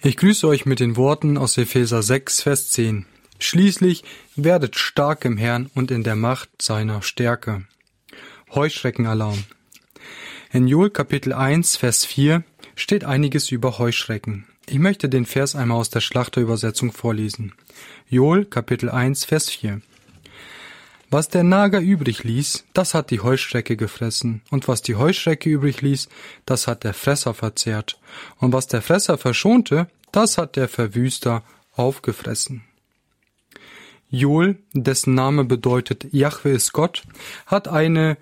Ich grüße euch mit den Worten aus Epheser 6, Vers 10. Schließlich werdet stark im Herrn und in der Macht seiner Stärke. Heuschreckenalarm. In Joel Kapitel 1, Vers 4 steht einiges über Heuschrecken. Ich möchte den Vers einmal aus der Schlachterübersetzung vorlesen. Joel Kapitel 1, Vers 4. Was der Nager übrig ließ, das hat die Heuschrecke gefressen. Und was die Heuschrecke übrig ließ, das hat der Fresser verzehrt. Und was der Fresser verschonte, das hat der Verwüster aufgefressen. Joel, dessen Name bedeutet Jahwe ist Gott, hat eine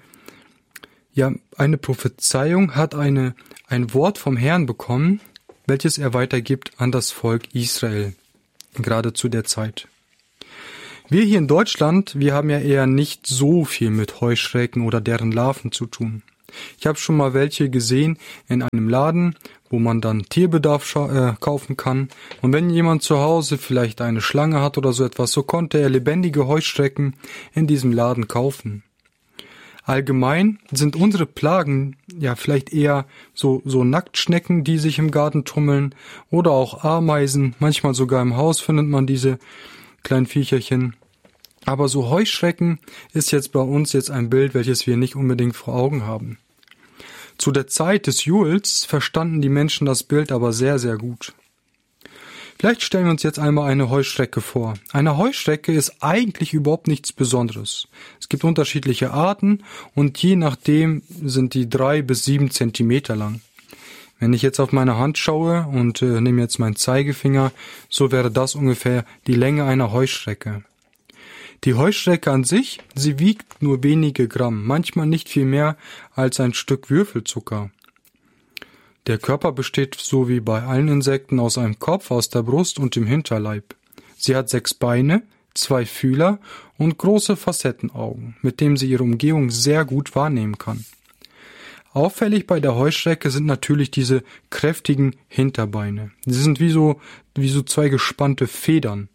Prophezeiung, hat ein Wort vom Herrn bekommen, welches er weitergibt an das Volk Israel, gerade zu der Zeit. Wir hier in Deutschland, wir haben ja eher nicht so viel mit Heuschrecken oder deren Larven zu tun. Ich habe schon mal welche gesehen in einem Laden, wo man dann Tierbedarf kaufen kann. Und wenn jemand zu Hause vielleicht eine Schlange hat oder so etwas, so konnte er lebendige Heuschrecken in diesem Laden kaufen. Allgemein sind unsere Plagen ja vielleicht eher so Nacktschnecken, die sich im Garten tummeln, oder auch Ameisen. Manchmal sogar im Haus findet man diese kleinen Viecherchen. Aber so Heuschrecken ist jetzt bei uns ein Bild, welches wir nicht unbedingt vor Augen haben. Zu der Zeit des Joels verstanden die Menschen das Bild aber sehr, sehr gut. Vielleicht stellen wir uns jetzt einmal eine Heuschrecke vor. Eine Heuschrecke ist eigentlich überhaupt nichts Besonderes. Es gibt unterschiedliche Arten und je nachdem sind die 3 bis 7 Zentimeter lang. Wenn ich jetzt auf meine Hand schaue und nehme jetzt meinen Zeigefinger, so wäre das ungefähr die Länge einer Heuschrecke. Die Heuschrecke an sich, sie wiegt nur wenige Gramm, manchmal nicht viel mehr als ein Stück Würfelzucker. Der Körper besteht so wie bei allen Insekten aus einem Kopf, aus der Brust und dem Hinterleib. Sie hat 6 Beine, 2 Fühler und große Facettenaugen, mit denen sie ihre Umgebung sehr gut wahrnehmen kann. Auffällig bei der Heuschrecke sind natürlich diese kräftigen Hinterbeine. Sie sind wie so 2 gespannte Federn.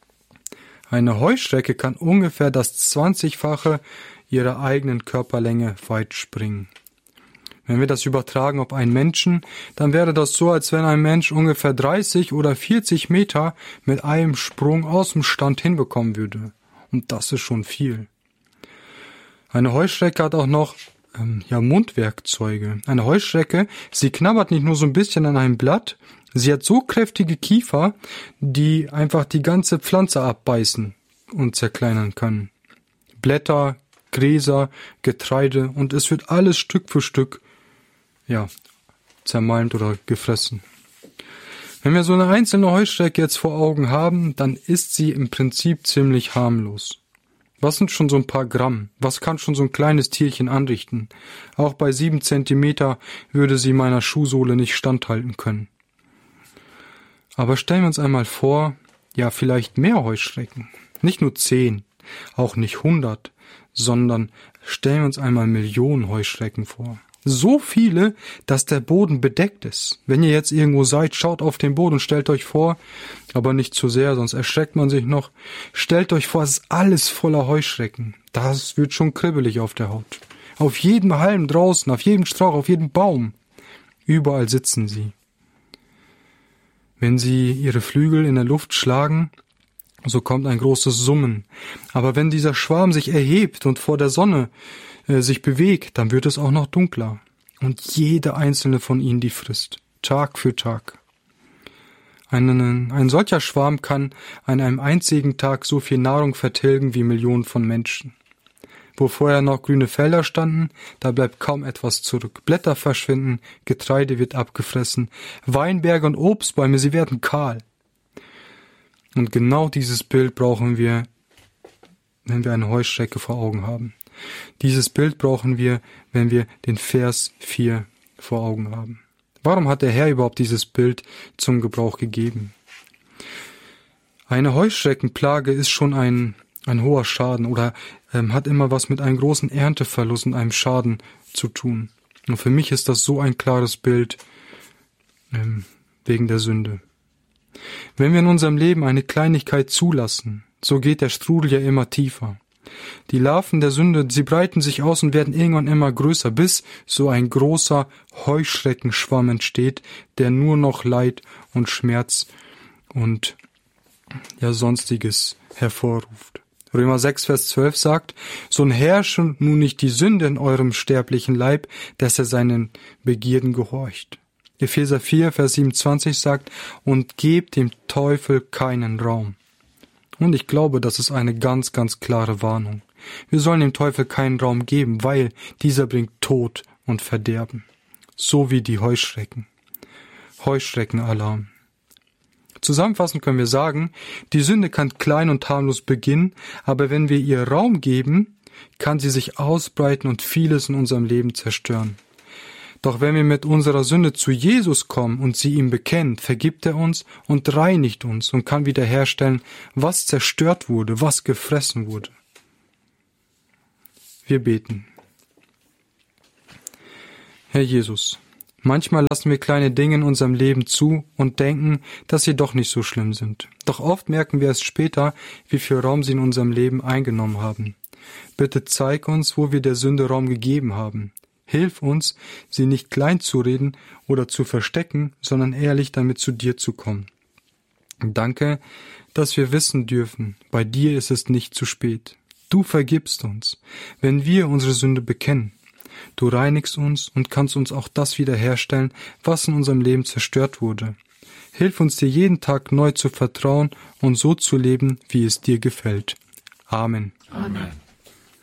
Eine Heuschrecke kann ungefähr das 20-fache ihrer eigenen Körperlänge weit springen. Wenn wir das übertragen auf einen Menschen, dann wäre das so, als wenn ein Mensch ungefähr 30 oder 40 Meter mit einem Sprung aus dem Stand hinbekommen würde. Und das ist schon viel. Eine Heuschrecke hat auch noch Mundwerkzeuge. Eine Heuschrecke, sie knabbert nicht nur so ein bisschen an einem Blatt, sie hat so kräftige Kiefer, die einfach die ganze Pflanze abbeißen und zerkleinern können. Blätter, Gräser, Getreide und es wird alles Stück für Stück zermalmt oder gefressen. Wenn wir so eine einzelne Heuschrecke jetzt vor Augen haben, dann ist sie im Prinzip ziemlich harmlos. Was sind schon so ein paar Gramm? Was kann schon so ein kleines Tierchen anrichten? Auch bei 7 Zentimeter würde sie meiner Schuhsohle nicht standhalten können. Aber stellen wir uns einmal vor, vielleicht mehr Heuschrecken. Nicht nur 10, auch nicht 100, sondern stellen wir uns einmal Millionen Heuschrecken vor. So viele, dass der Boden bedeckt ist. Wenn ihr jetzt irgendwo seid, schaut auf den Boden und stellt euch vor, aber nicht zu sehr, sonst erschreckt man sich noch. Stellt euch vor, es ist alles voller Heuschrecken. Das wird schon kribbelig auf der Haut. Auf jedem Halm draußen, auf jedem Strauch, auf jedem Baum. Überall sitzen sie. Wenn sie ihre Flügel in der Luft schlagen, so kommt ein großes Summen. Aber wenn dieser Schwarm sich erhebt und vor der Sonne sich bewegt, dann wird es auch noch dunkler. Und jede einzelne von ihnen die frisst, Tag für Tag. Ein solcher Schwarm kann an einem einzigen Tag so viel Nahrung vertilgen wie Millionen von Menschen. Wo vorher noch grüne Felder standen, da bleibt kaum etwas zurück. Blätter verschwinden, Getreide wird abgefressen, Weinberge und Obstbäume, sie werden kahl. Und genau dieses Bild brauchen wir, wenn wir eine Heuschrecke vor Augen haben. Dieses Bild brauchen wir, wenn wir den Vers 4 vor Augen haben. Warum hat der Herr überhaupt dieses Bild zum Gebrauch gegeben? Eine Heuschreckenplage ist schon ein hoher Schaden oder hat immer was mit einem großen Ernteverlust und einem Schaden zu tun. Und für mich ist das so ein klares Bild wegen der Sünde. Wenn wir in unserem Leben eine Kleinigkeit zulassen, so geht der Strudel ja immer tiefer. Die Larven der Sünde, sie breiten sich aus und werden irgendwann immer größer, bis so ein großer Heuschreckenschwamm entsteht, der nur noch Leid und Schmerz und Sonstiges hervorruft. Römer 6, Vers 12 sagt, so herrsche nun nicht die Sünde in eurem sterblichen Leib, dass er seinen Begierden gehorcht. Epheser 4, Vers 27 sagt, und gebt dem Teufel keinen Raum. Und ich glaube, das ist eine ganz, ganz klare Warnung. Wir sollen dem Teufel keinen Raum geben, weil dieser bringt Tod und Verderben. So wie die Heuschrecken. Heuschreckenalarm. Zusammenfassend können wir sagen, die Sünde kann klein und harmlos beginnen, aber wenn wir ihr Raum geben, kann sie sich ausbreiten und vieles in unserem Leben zerstören. Doch wenn wir mit unserer Sünde zu Jesus kommen und sie ihm bekennen, vergibt er uns und reinigt uns und kann wiederherstellen, was zerstört wurde, was gefressen wurde. Wir beten. Herr Jesus, manchmal lassen wir kleine Dinge in unserem Leben zu und denken, dass sie doch nicht so schlimm sind. Doch oft merken wir erst später, wie viel Raum sie in unserem Leben eingenommen haben. Bitte zeig uns, wo wir der Sünde Raum gegeben haben. Hilf uns, sie nicht klein zu reden oder zu verstecken, sondern ehrlich damit zu dir zu kommen. Danke, dass wir wissen dürfen, bei dir ist es nicht zu spät. Du vergibst uns, wenn wir unsere Sünde bekennen. Du reinigst uns und kannst uns auch das wiederherstellen, was in unserem Leben zerstört wurde. Hilf uns dir jeden Tag neu zu vertrauen und so zu leben, wie es dir gefällt. Amen. Amen.